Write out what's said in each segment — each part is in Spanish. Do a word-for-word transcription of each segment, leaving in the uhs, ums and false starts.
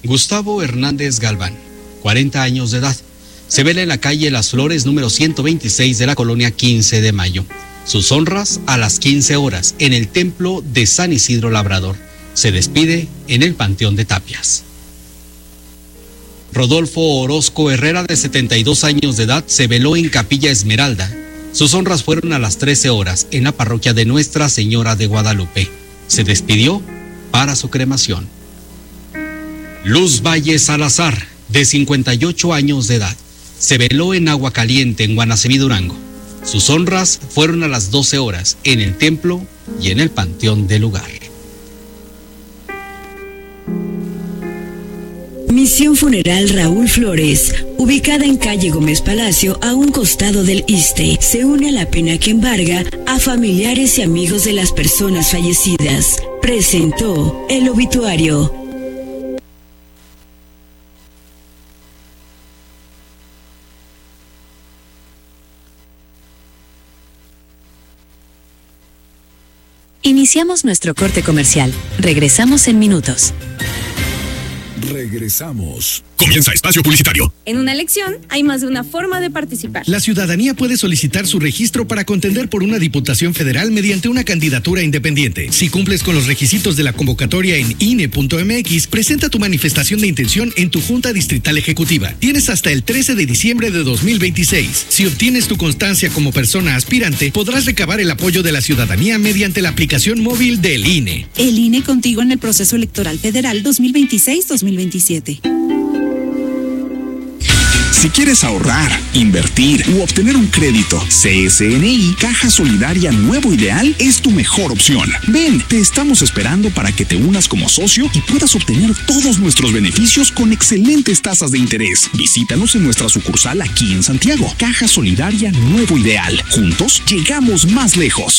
Gustavo Hernández Galván, cuarenta años de edad. Se vela en la calle Las Flores, número ciento veintiséis de la colonia quince de mayo. Sus honras a las quince horas en el templo de San Isidro Labrador. Se despide en el Panteón de Tapias. Rodolfo Orozco Herrera, de setenta y dos años de edad, se veló en Capilla Esmeralda. Sus honras fueron a las trece horas en la parroquia de Nuestra Señora de Guadalupe. Se despidió para su cremación. Luz Valle Salazar, de cincuenta y ocho años de edad, se veló en Agua Caliente, en Guanaceví, Durango. Sus honras fueron a las doce horas en el templo y en el panteón del lugar. Misión Funeral Raúl Flores, ubicada en calle Gómez Palacio, a un costado del Iste, se une a la pena que embarga a familiares y amigos de las personas fallecidas. Presentó el obituario. Iniciamos nuestro corte comercial. Regresamos en minutos. Regresamos. Comienza Espacio Publicitario. En una elección hay más de una forma de participar. La ciudadanía puede solicitar su registro para contender por una diputación federal mediante una candidatura independiente. Si cumples con los requisitos de la convocatoria en I N E punto M X, presenta tu manifestación de intención en tu Junta Distrital Ejecutiva. Tienes hasta el trece de diciembre de dos mil veintiséis. Si obtienes tu constancia como persona aspirante, podrás recabar el apoyo de la ciudadanía mediante la aplicación móvil del I N E. El I N E contigo en el proceso electoral federal dos mil veintiséis dos mil veintisiete. Si quieres ahorrar, invertir u obtener un crédito, C S N I, Caja Solidaria Nuevo Ideal, es tu mejor opción. Ven, te estamos esperando para que te unas como socio y puedas obtener todos nuestros beneficios con excelentes tasas de interés. Visítanos en nuestra sucursal aquí en Santiago. Caja Solidaria Nuevo Ideal. Juntos llegamos más lejos.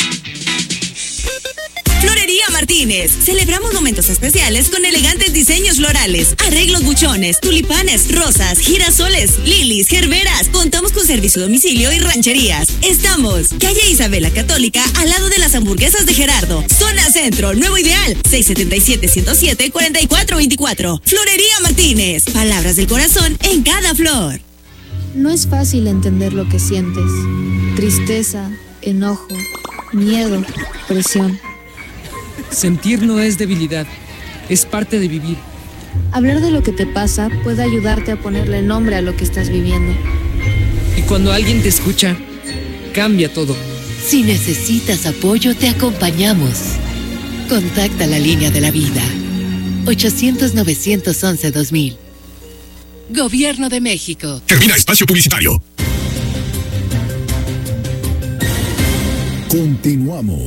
Florería Martínez. Celebramos momentos especiales con elegantes diseños florales, arreglos buchones, tulipanes, rosas, girasoles, lilies, gerberas. Contamos con servicio a domicilio y rancherías. Estamos calle Isabela Católica, al lado de las hamburguesas de Gerardo. Zona Centro, Nuevo Ideal, seis siete siete, uno cero siete, cuatro cuatro dos cuatro. Florería Martínez. Palabras del corazón en cada flor. No es fácil entender lo que sientes. Tristeza, enojo, miedo, presión. Sentir no es debilidad, es parte de vivir. Hablar de lo que te pasa puede ayudarte a ponerle nombre a lo que estás viviendo. Y cuando alguien te escucha, cambia todo. Si necesitas apoyo, te acompañamos. Contacta la línea de la vida. ochocientos, novecientos once, dos mil. Gobierno de México. Termina Espacio Publicitario. Continuamos.